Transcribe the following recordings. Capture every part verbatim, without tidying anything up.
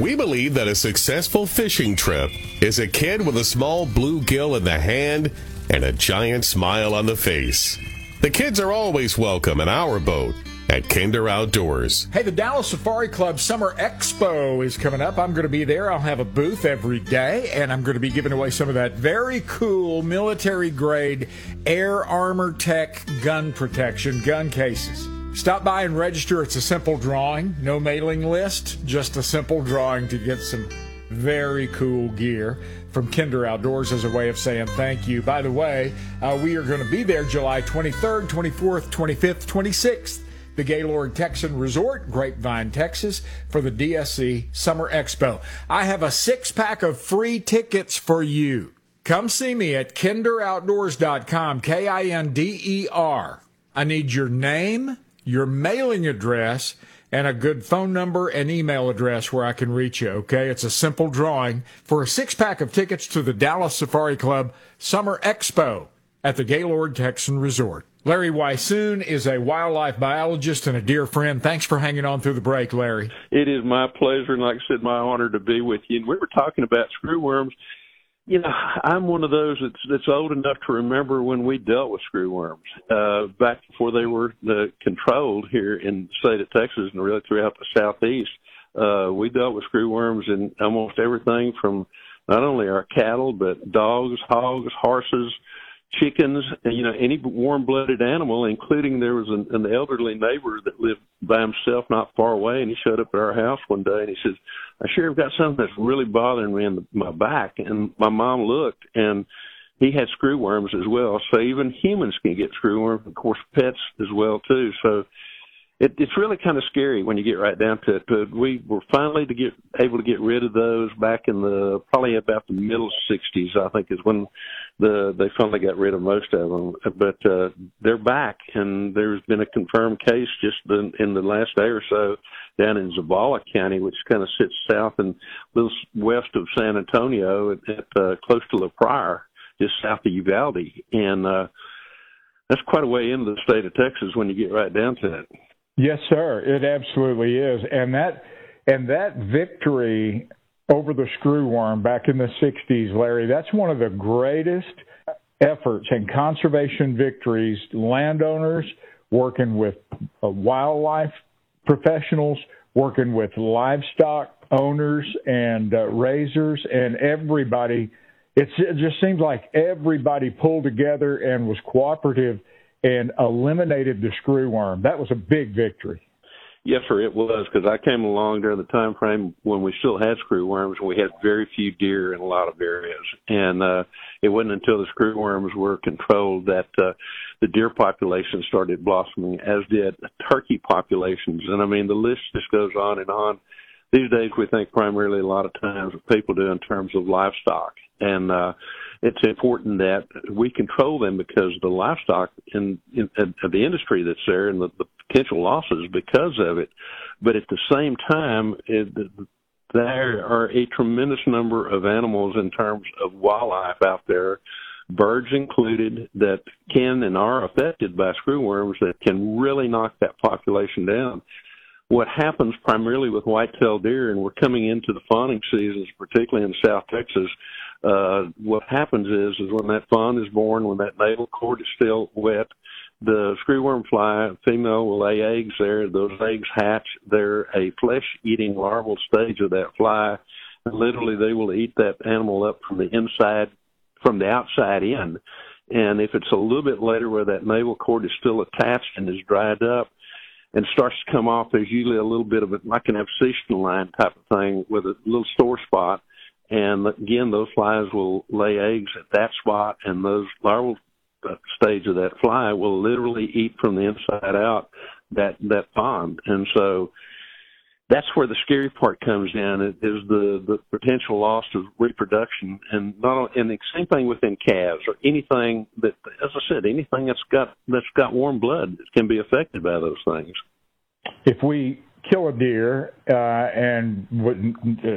We believe that a successful fishing trip is a kid with a small bluegill in the hand and a giant smile on the face. The kids are always welcome in our boat at Kinder Outdoors. Hey, the Dallas Safari Club Summer Expo is coming up. I'm going to be there. I'll have a booth every day, and I'm going to be giving away some of that very cool military-grade Air Armor Tech gun protection gun cases. Stop by and register. It's a simple drawing. No mailing list, just a simple drawing to get some very cool gear from Kinder Outdoors as a way of saying thank you. By the way, uh, we are going to be there July twenty-third, twenty-fourth, twenty-fifth, twenty-sixth. The Gaylord Texan Resort, Grapevine, Texas, for the D S C Summer Expo. I have a six-pack of free tickets for you. Come see me at kinder outdoors dot com, K I N D E R. I need your name, your mailing address, and a good phone number and email address where I can reach you, okay? It's a simple drawing for a six-pack of tickets to the Dallas Safari Club Summer Expo at the Gaylord Texan Resort. Larry Weissoon is a wildlife biologist and a dear friend. Thanks for hanging on through the break, Larry. It is my pleasure, and like I said, my honor to be with you. And we were talking about screwworms. You know, I'm one of those that's, that's old enough to remember when we dealt with screwworms uh, back before they were uh, controlled here in the state of Texas and really throughout the southeast. Uh, we dealt with screwworms in almost everything from not only our cattle, but dogs, hogs, horses, chickens, and, you know, any warm-blooded animal, including there was an, an elderly neighbor that lived by himself not far away, and he showed up at our house one day, and he says, I sure have got something that's really bothering me in the, my back. And my mom looked, and he had screwworms as well. So even humans can get screwworms, of course, pets as well, too. So it, it's really kind of scary when you get right down to it. But we were finally to get able to get rid of those back in the probably about the middle sixties, I think, is when the they finally got rid of most of them. But uh, they're back, and there's been a confirmed case just in, in the last day or so down in Zavala County, which kind of sits south and a little west of San Antonio, at, at uh, close to La Pryor, just south of Uvalde. And uh, that's quite a way into the state of Texas when you get right down to it. Yes, sir. It absolutely is. And that and that victory over the screwworm back in the sixties, Larry, that's one of the greatest efforts and conservation victories. Landowners working with uh, wildlife professionals, working with livestock owners and uh, raisers, and everybody. It's, it just seems like everybody pulled together and was cooperative and eliminated the screwworm. That was a big victory. Yes, sir, it was, because I came along during the time frame when we still had screwworms, and we had very few deer in a lot of areas. And uh, it wasn't until the screwworms were controlled that uh, the deer population started blossoming, as did turkey populations. And, I mean, the list just goes on and on. These days we think primarily a lot of times what people do in terms of livestock. And uh, it's important that we control them because the livestock in, in, in the industry that's there and the, the potential losses because of it. But at the same time, it, there are a tremendous number of animals in terms of wildlife out there, birds included, that can and are affected by screwworms that can really knock that population down. What happens primarily with white-tailed deer, and we're coming into the fawning seasons, particularly in South Texas, uh, what happens is, is when that fawn is born, when that navel cord is still wet, the screwworm fly, female, will lay eggs there. Those eggs hatch. They're a flesh-eating larval stage of that fly. And literally, they will eat that animal up from the inside, from the outside in. And if it's a little bit later where that navel cord is still attached and is dried up and starts to come off, there's usually a little bit of it, like an abscission line type of thing with a little sore spot. And again, those flies will lay eggs at that spot, and those larval stage of that fly will literally eat from the inside out that that pond. And so that's where the scary part comes in, is the, the potential loss of reproduction. And not and the same thing within calves or anything that, as I said, anything that's got that's got warm blood can be affected by those things. If we kill a deer uh, and would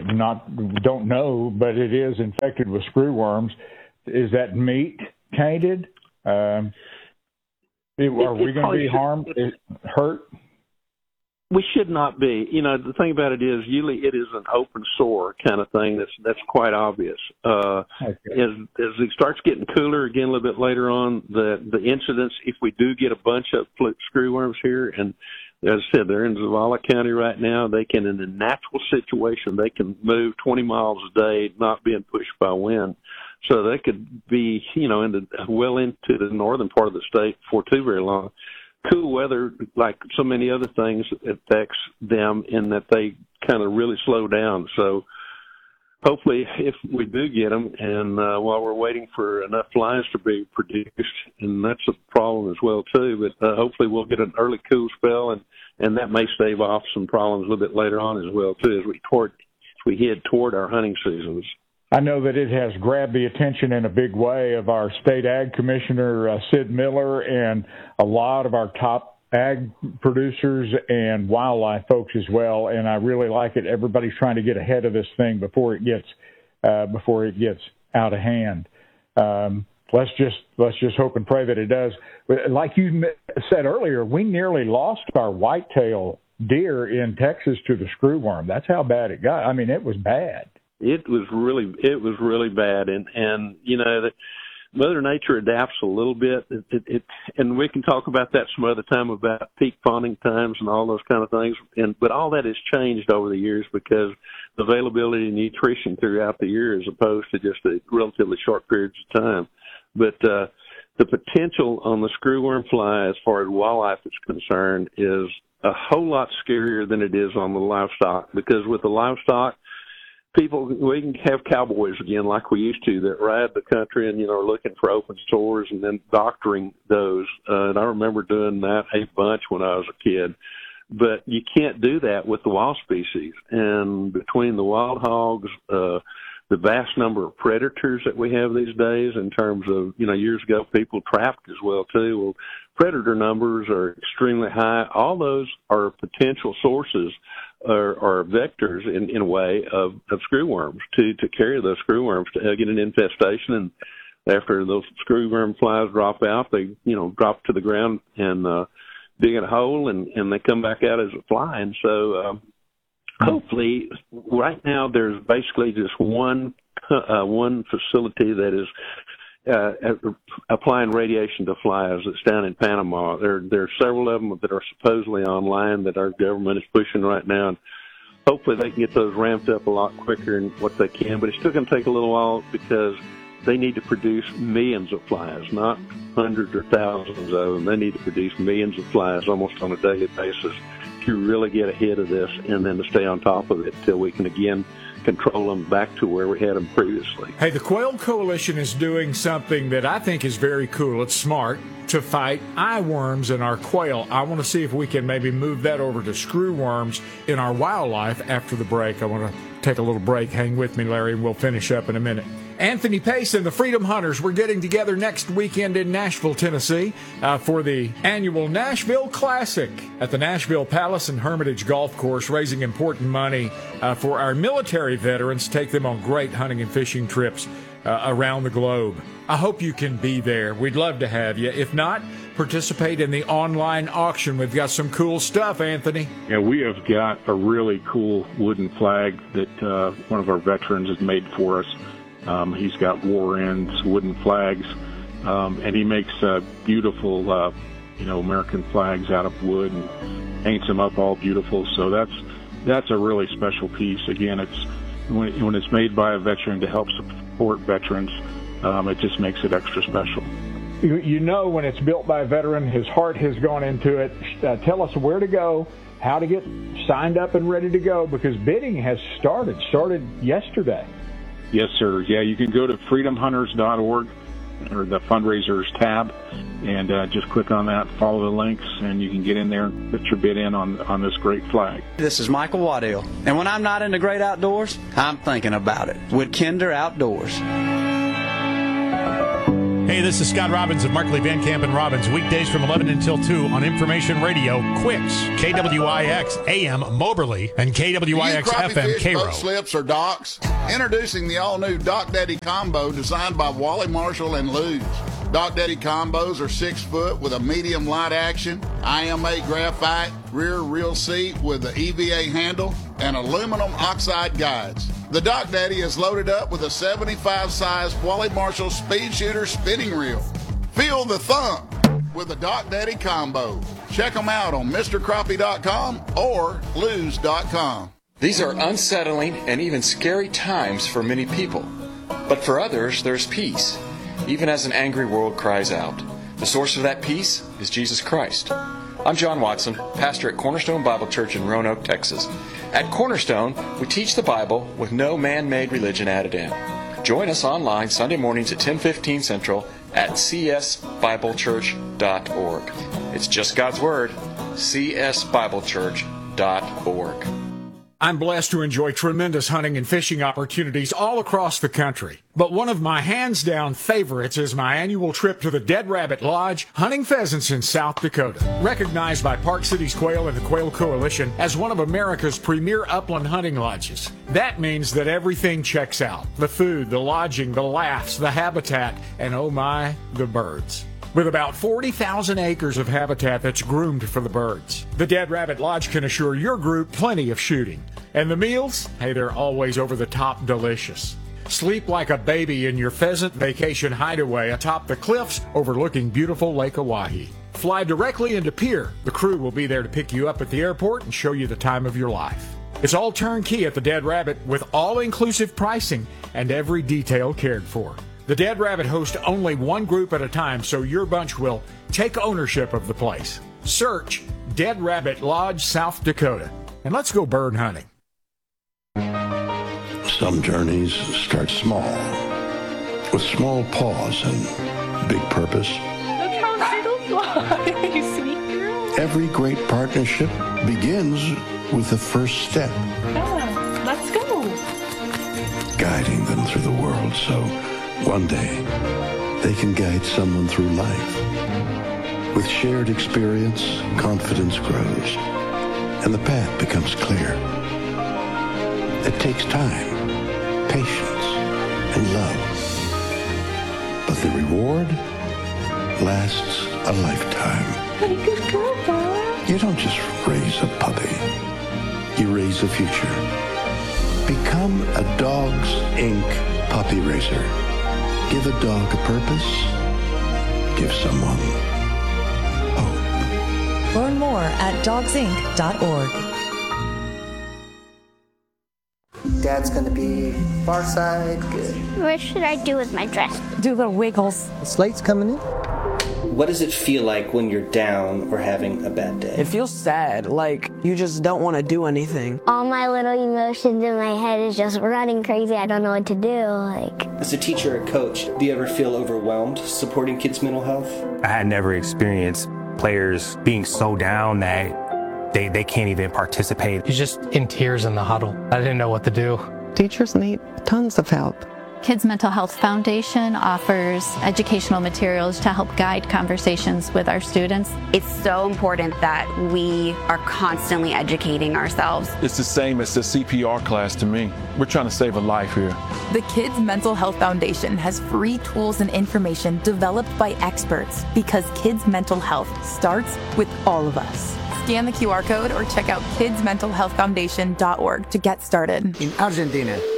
not don't know, but it is infected with screwworms, is that meat tainted? Um, are we going to be harmed, hurt? We should not be. You know, the thing about it is, usually it is an open sore kind of thing. That's that's quite obvious. Uh, okay. As as it starts getting cooler again a little bit later on, the the incidence, if we do get a bunch of screwworms here, and as I said, they're in Zavala County right now, they can, in a natural situation, they can move twenty miles a day, not being pushed by wind. So they could be, you know, in the, well into the northern part of the state before too very long. Cool weather, like so many other things, affects them in that they kind of really slow down. So hopefully, if we do get them, and uh, while we're waiting for enough flies to be produced, and that's a problem as well too. But uh, hopefully, we'll get an early cool spell, and, and that may stave off some problems a little bit later on as well too, as we toward as we head toward our hunting seasons. I know that it has grabbed the attention in a big way of our state ag commissioner, uh, Sid Miller, and a lot of our top ag producers and wildlife folks as well. And I really like it. Everybody's trying to get ahead of this thing before it gets uh, before it gets out of hand. Um, let's just let's just hope and pray that it does. But like you said earlier, we nearly lost our whitetail deer in Texas to the screwworm. That's how bad it got. I mean, it was bad. It was really, it was really bad, and and you know that Mother Nature adapts a little bit. It, it, it and we can talk about that some other time about peak fawning times and all those kind of things. And but all that has changed over the years because the availability of nutrition throughout the year, as opposed to just a relatively short periods of time. But uh, the potential on the screwworm fly, as far as wildlife is concerned, is a whole lot scarier than it is on the livestock, because with the livestock, people, we can have cowboys again like we used to that ride the country and, you know, are looking for open sores and then doctoring those. Uh, and I remember doing that a bunch when I was a kid. But you can't do that with the wild species. And between the wild hogs, uh, the vast number of predators that we have these days in terms of, you know, years ago people trapped as well too. Well, predator numbers are extremely high. All those are potential sources or, or vectors in, in a way of, of screwworms to, to carry those screwworms to uh, get an infestation. And after those screwworm flies drop out, they, you know, drop to the ground and uh, dig in a hole, and, and they come back out as a fly. And so um, hopefully right now there's basically just one uh, one facility that is uh, applying radiation to flies. It's down in Panama. There, there are several of them that are supposedly online that our government is pushing right now. And hopefully they can get those ramped up a lot quicker than what they can. But it's still going to take a little while because they need to produce millions of flies, not hundreds or thousands of them. They need to produce millions of flies almost on a daily basis to really get ahead of this and then to stay on top of it till we can again control them back to where we had them previously. Hey, the Quail Coalition is doing something that I think is very cool. It's smart to fight eyeworms in our quail. I want to see if we can maybe move that over to screwworms in our wildlife after the break. I want to take a little break. Hang with me, Larry, and we'll finish up in a minute. Anthony Pace and the Freedom Hunters, we're getting together next weekend in Nashville, Tennessee uh, for the annual Nashville Classic at the Nashville Palace and Hermitage Golf Course, raising important money uh, for our military veterans, take them on great hunting and fishing trips uh, around the globe. I hope you can be there. We'd love to have you. If not, participate in the online auction. We've got some cool stuff, Anthony. Yeah, we have got a really cool wooden flag that uh, one of our veterans has made for us. Um, he's got war ends, wooden flags, um, and he makes uh, beautiful, uh, you know, American flags out of wood and paints them up all beautiful. So that's that's a really special piece. Again, it's when, when it's made by a veteran to help support veterans, um, it just makes it extra special. You, you know, when it's built by a veteran, his heart has gone into it. Uh, tell us where to go, how to get signed up and ready to go, because bidding has started, started yesterday. Yes, sir. Yeah, you can go to freedom hunters dot org or the fundraisers tab and uh, just click on that, follow the links, and you can get in there and put your bid in on, on this great flag. This is Michael Waddell, and when I'm not in the great outdoors, I'm thinking about it with Kinder Outdoors. Hey, this is Scott Robbins of Markley, Van Camp and Robbins, weekdays from eleven until two on Information Radio, Quicks, K W I X A M Moberly, and K W I X F M Cairo. Boat slips or docks? Introducing the all-new Dock Daddy Combo designed by Wally Marshall and Luz. Dog Daddy combos are six foot with a medium light action, I M A graphite, rear reel seat with the E V A handle, and aluminum oxide guides. The Dog Daddy is loaded up with a seventy-five size Wally Marshall Speed Shooter spinning reel. Feel the thump with the Dog Daddy combo. Check them out on Mister Crappie dot com or lose dot com. These are unsettling and even scary times for many people. But for others, there's peace, even as an angry world cries out. The source of that peace is Jesus Christ. I'm John Watson, pastor at Cornerstone Bible Church in Roanoke, Texas. At Cornerstone, we teach the Bible with no man-made religion added in. Join us online Sunday mornings at ten fifteen Central at c s bible church dot org. It's just God's Word, c s bible church dot org. I'm blessed to enjoy tremendous hunting and fishing opportunities all across the country. But one of my hands-down favorites is my annual trip to the Dead Rabbit Lodge, hunting pheasants in South Dakota. Recognized by Park Cities Quail and the Quail Coalition as one of America's premier upland hunting lodges. That means that everything checks out. The food, the lodging, the laughs, the habitat, and oh my, the birds. With about forty thousand acres of habitat that's groomed for the birds. The Dead Rabbit Lodge can assure your group plenty of shooting. And the meals? Hey, they're always over-the-top delicious. Sleep like a baby in your pheasant vacation hideaway atop the cliffs overlooking beautiful Lake Oahe. Fly directly into Pier. The crew will be there to pick you up at the airport and show you the time of your life. It's all turnkey at the Dead Rabbit with all-inclusive pricing and every detail cared for. The Dead Rabbit hosts only one group at a time, so your bunch will take ownership of the place. Search Dead Rabbit Lodge, South Dakota, and let's go bird hunting. Some journeys start small, with small pause and big purpose. Look how little fly, you sweet girl. Every great partnership begins with the first step. Yeah, let's go. Guiding them through the world so one day they can guide someone through life. With shared experience, confidence grows, and the path becomes clear. It takes time, patience, and love. But the reward lasts a lifetime. What a good girl, Dad. You don't just raise a puppy. You raise a future. Become a Dogs Incorporated puppy raiser. Give a dog a purpose. Give someone hope. Learn more at dogs inc dot org. Dad's going to be far side, good. What should I do with my dress? Do little wiggles. The slate's coming in. What does it feel like when you're down or having a bad day? It feels sad, like you just don't want to do anything. All my little emotions in my head is just running crazy. I don't know what to do. Like, as a teacher or coach, do you ever feel overwhelmed supporting kids' mental health? I had never experienced players being so down that they, they can't even participate. He's just in tears in the huddle. I didn't know what to do. Teachers need tons of help. Kids Mental Health Foundation offers educational materials to help guide conversations with our students. It's so important that we are constantly educating ourselves. It's the same as the C P R class to me. We're trying to save a life here. The Kids Mental Health Foundation has free tools and information developed by experts because kids' mental health starts with all of us. Scan the Q R code or check out kids mental health foundation dot org to get started. In Argentina,